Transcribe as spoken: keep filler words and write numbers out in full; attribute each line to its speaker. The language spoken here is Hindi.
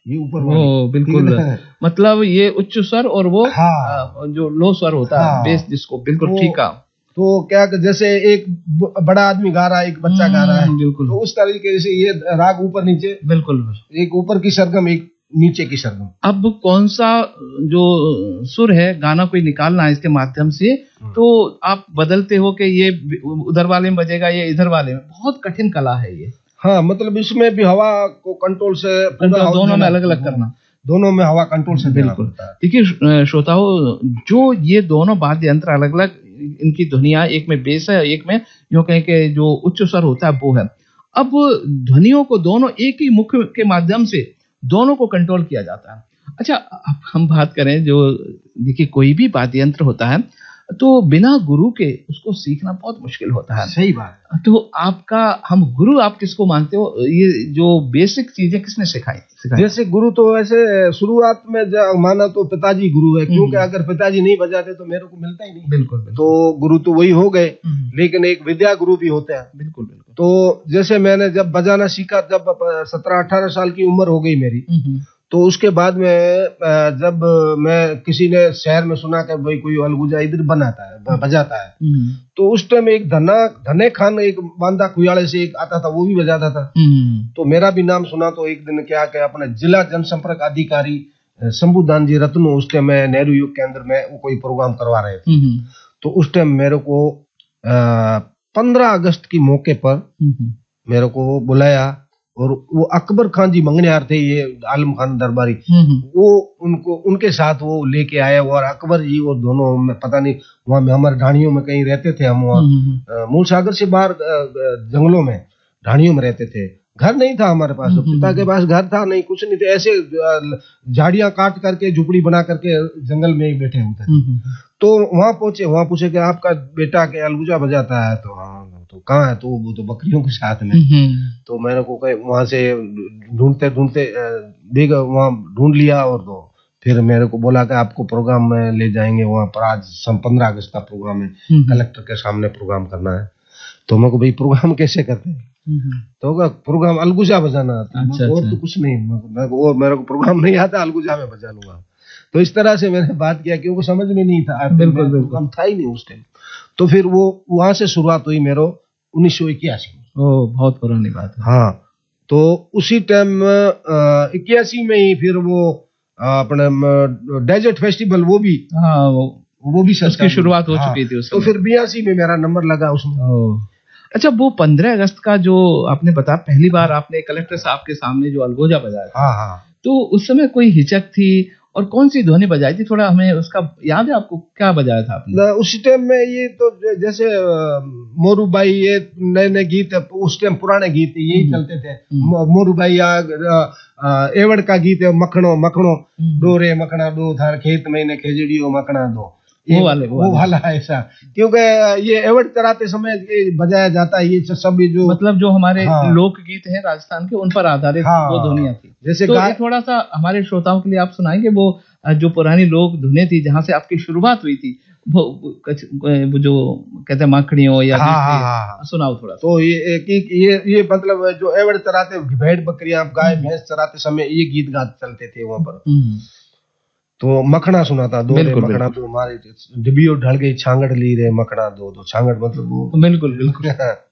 Speaker 1: ये ऊपर वाली,
Speaker 2: बिल्कुल मतलब ये उच्च स्वर और वो
Speaker 1: हाँ,
Speaker 2: जो लो स्वर होता है, हाँ, बेस जिसको, बिल्कुल ठीक है।
Speaker 1: तो क्या जैसे एक बड़ा आदमी गा रहा है, एक बच्चा गा रहा है, बिल्कुल तो उस तरीके से ये राग ऊपर नीचे,
Speaker 2: बिल्कुल
Speaker 1: एक ऊपर की सरगम, एक नीचे की सरगम।
Speaker 2: अब कौन सा जो सुर है गाना कोई निकालना है इसके माध्यम से, तो आप बदलते हो कि ये उधर वाले में बजेगा, ये इधर वाले में, बहुत कठिन कला है ये।
Speaker 1: हाँ, मतलब इसमें भी हवा को कंट्रोल से
Speaker 2: कंट्रोल दोनों में अलग अलग करना,
Speaker 1: दोनों में हवा कंट्रोल से देना पड़ता है।
Speaker 2: देखिए श्रोताओं, जो ये दोनों वाद्य यंत्र अलग अलग, इनकी ध्वनियां, एक में बेस है, एक में यूं कहें कि जो उच्च स्वर होता है वो है। अब ध्वनियों को दोनों एक ही मुख के माध्यम से दोनों को कंट्रोल किया जाता है। अच्छा, अब हम बात करें, जो देखिए कोई भी वाद्य यंत्र होता है तो बिना गुरु के उसको सीखना बहुत मुश्किल होता है।
Speaker 1: सही बात है।
Speaker 2: तो आपका, हम गुरु आप किसको मानते हो? ये जो बेसिक चीजें किसने सिखाई सिखाई?
Speaker 1: जैसे गुरु तो वैसे शुरुआत में माना तो पिताजी गुरु है, क्योंकि अगर पिताजी नहीं बजाते तो मेरे को मिलता ही नहीं।
Speaker 2: बिल्कुल, बिल्कुल।
Speaker 1: तो गुरु तो वही हो गए, लेकिन एक विद्या गुरु भी होते हैं।
Speaker 2: बिल्कुल बिल्कुल।
Speaker 1: तो जैसे मैंने जब बजाना सीखा, जब सत्रह अठारह साल की उम्र हो गई मेरी, तो उसके बाद में जब मैं किसी ने शहर में सुना कि भाई कोई अलगुजा इधर बनाता है, बजाता है, तो उस टाइम एक धना धने खान, एक बांदा कुयाले से एक आता था, वो भी बजाता था। तो मेरा भी नाम सुना, तो एक दिन क्या कि अपने जिला जनसंपर्क अधिकारी शंभुदान जी रत्नो, उस टाइम मैं नेहरू युग केंद्र में वो कोई प्रोग्राम करवा रहे थे। तो उस टाइम मेरे को पंद्रह अगस्त की मौके पर मेरे को बुलाया, और वो अकबर खान जी मंगनियार थे, ये आलम खान दरबारी, वो उनको उनके साथ वो लेके आए, और अकबर जी और दोनों में पता नहीं वहाँ में हमारे ढाणियों में कहीं रहते थे हम, वहाँ मूल सागर से बाहर जंगलों में ढाणियों में रहते थे। घर नहीं था हमारे पास, पिता के पास घर था नहीं, कुछ नहीं थे, ऐसे झाड़ियां काट करके झुपड़ी बना करके जंगल में ही बैठे होते थे। तो वहां पहुंचे, वहां पूछे कि आपका बेटा के अलगुजा बजाता है? तो हाँ, तो कहाँ है? तो वो तो बकरियों के साथ में। तो मैंने को कहे, वहां से ढूंढते ढूंढते देख वहां ढूंढ लिया, और तो फिर मेरे को बोला कि आपको प्रोग्राम में ले जाएंगे वहां पर, आज पंद्रह अगस्त का प्रोग्राम है, कलेक्टर के सामने प्रोग्राम करना है। तो मेरे को भाई प्रोग्राम कैसे करते हैं? तो प्रोग्राम अलगुजा बजाना आता है। अच्छा, और अच्छा। तो कुछ नहीं, मैं और मेरे को प्रोग्राम नहीं आता, अलगुजा में बजा लूंगा। तो इस तरह से मैंने बात किया, क्योंकि समझ में नहीं था, बिल्कुल प्रोग्राम था ही नहीं उस टाइम। तो फिर वो वहां से शुरुआत हुई मेरो उन्नीस सौ इक्यासी में।
Speaker 2: ओह, बहुत पुरानी बात है।
Speaker 1: हाँ, तो उसी टाइम इक्यासी में ही फिर वो अपने डेजर्ट फेस्टिवल, वो भी
Speaker 2: हाँ, वो
Speaker 1: वो भी
Speaker 2: उसकी शुरुआत हो चुकी थी उस
Speaker 1: समय। तो फिर बयासी में मेरा नंबर लगा उसमें।
Speaker 2: अच्छा, वो पंद्रह अगस्त का जो आपने बताया, पहली बार आपने कलेक्टर साहब के सामने जो अलगोजा बजाया,
Speaker 1: हाँ हाँ,
Speaker 2: तो उस समय कोई हिचक थी, और कौन सी ध्वनि बजाई थी? थोड़ा हमें उसका याद है आपको, क्या बजाया था आपने
Speaker 1: उस टाइम में? ये तो जैसे मोरूबाई, ये नए नए गीत उस टाइम, पुराने गीत यही चलते थे। मोरूबाई या एवड़ का गीत है, मखणो मखणो दो रे मखणा दो, थार खेत में ने खेजड़ियो मखणा दो,
Speaker 2: वो वाले वो,
Speaker 1: वो वाला ऐसा। क्योंकि ये एवड़ चराते समय बजाया जाता है, ये सब जो
Speaker 2: मतलब जो हमारे हाँ, लोक गीत हैं राजस्थान के, उन पर आधारित हाँ, वो ध्वनियां थी। जैसे तो थोड़ा सा हमारे श्रोताओं के लिए आप सुनाएंगे वो जो पुरानी लोक धुनें थी, जहां से आपकी शुरुआत हुई थी, वो, वो जो कहते हैं माखड़ियों या
Speaker 1: हाँ, हाँ, हाँ,
Speaker 2: सुनाओ थोड़ा।
Speaker 1: तो ये ये ये मतलब जो एवड़ चराते, भेड़ बकरियां गाय भैंस चराते समय ये गीत गा चलते थे वहां पर। तो मखना सुना था, दो रे मखना दो, हमारे डिबियो ढल गई छांगड़ ली रे मखना दो दो, छांगड़ मतलब वो,
Speaker 2: बिल्कुल बिल्कुल।